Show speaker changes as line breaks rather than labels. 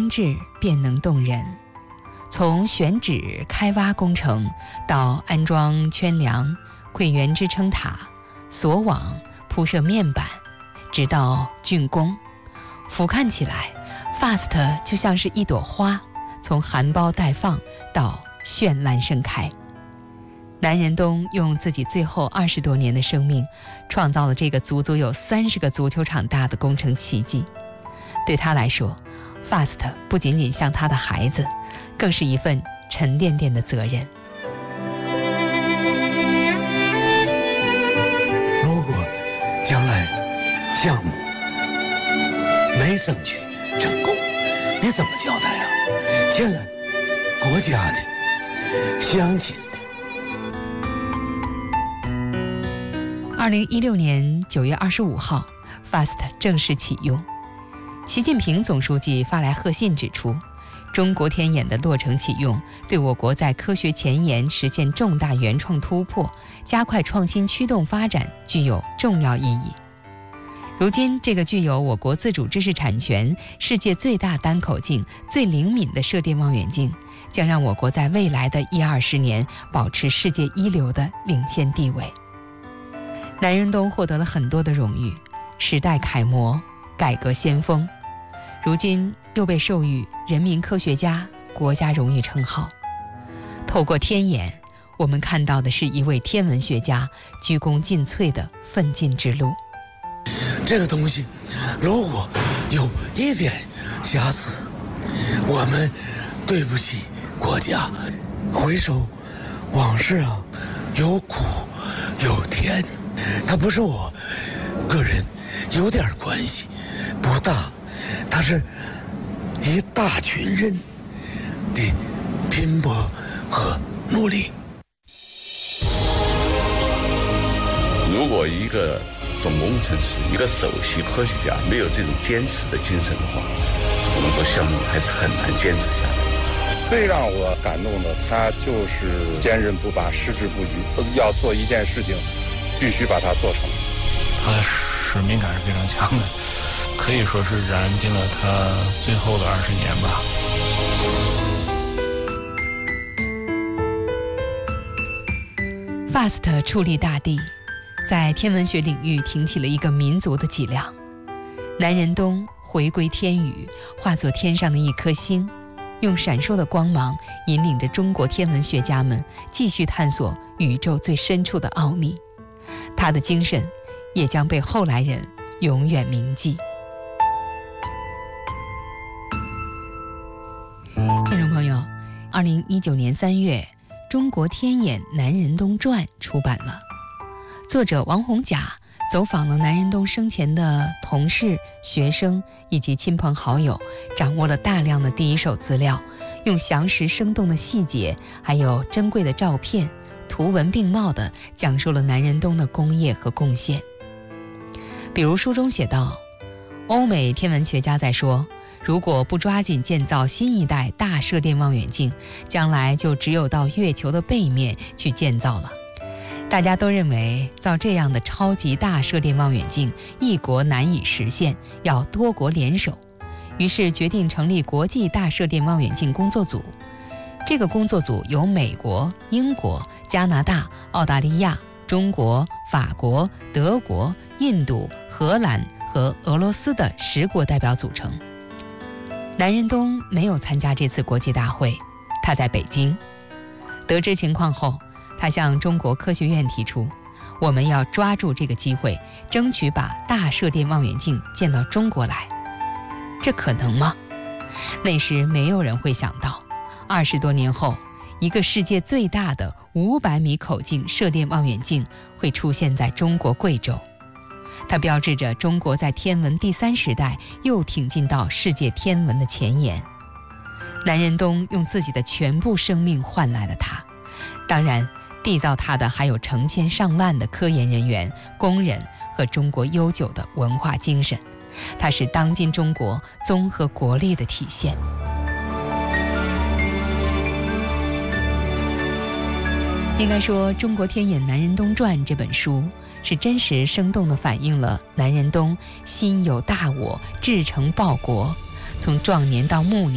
精致便能动人。从选址开挖工程到安装圈梁、绘圆支撑塔、锁网、铺设面板，直到竣工，俯瞰起来 FAST 就像是一朵花，从含苞待放到绚烂盛开。南仁东用自己最后20多年的生命，创造了这个足足有30个足球场大的工程奇迹。对他来说， FAST 不仅仅像他的孩子，更是一份沉甸甸的责任。
如果将来项目没争取成功，你怎么交代啊？见了国家的、乡亲的。
2016年9月25号 ，FAST 正式启用。习近平总书记发来贺信指出，中国天眼的落成启用，对我国在科学前沿实现重大原创突破、加快创新驱动发展具有重要意义。如今，这个具有我国自主知识产权、世界最大单口径、最灵敏的射电望远镜，将让我国在未来的10-20年保持世界一流的领先地位。南仁东获得了很多的荣誉，时代楷模、改革先锋，如今又被授予人民科学家、国家荣誉称号。透过天眼，我们看到的是一位天文学家鞠躬尽瘁的奋进之路。
这个东西如果有一点瑕疵，我们对不起国家。回首往事啊，有苦有甜，它不是我个人有点关系，不大，它是一大群人的拼搏和努力。
如果一个总工程师、一个首席科学家没有这种坚持的精神的话，我们做项目还是很难坚持下来。
最让我感动的，他就是坚韧不拔、矢志不渝，要做一件事情，必须把它做成。
他的使命感是非常强的，可以说是燃尽了他最后的20年吧。
FAST 矗立大地，在天文学领域挺起了一个民族的脊梁。南仁东回归天宇，化作天上的一颗星，用闪烁的光芒引领着中国天文学家们继续探索宇宙最深处的奥秘。他的精神也将被后来人永远铭记。听众朋友，2019年3月，《中国天眼南仁东传》出版了。作者王洪甲走访了南仁东生前的同事、学生以及亲朋好友，掌握了大量的第一手资料，用详实生动的细节，还有珍贵的照片，图文并茂地讲述了南仁东的功业和贡献。比如书中写道，欧美天文学家在说，如果不抓紧建造新一代大射电望远镜，将来就只有到月球的背面去建造了。大家都认为造这样的超级大射电望远镜一国难以实现，要多国联手，于是决定成立国际大射电望远镜工作组。这个工作组由美国、英国、加拿大、澳大利亚、中国、法国、德国、印度、荷兰和俄罗斯的10国代表组成。南仁东没有参加这次国际大会，他在北京。得知情况后，他向中国科学院提出，我们要抓住这个机会，争取把大射电望远镜建到中国来。这可能吗？那时没有人会想到，20多年后，一个世界最大的500米口径射电望远镜会出现在中国贵州。它标志着中国在天文第3时代又挺进到世界天文的前沿。南仁东用自己的全部生命换来了它，当然缔造它的还有成千上万的科研人员、工人和中国悠久的文化精神，它是当今中国综合国力的体现。应该说，《中国天眼南仁东传》这本书是真实生动地反映了南仁东心有大我、志诚报国，从壮年到暮年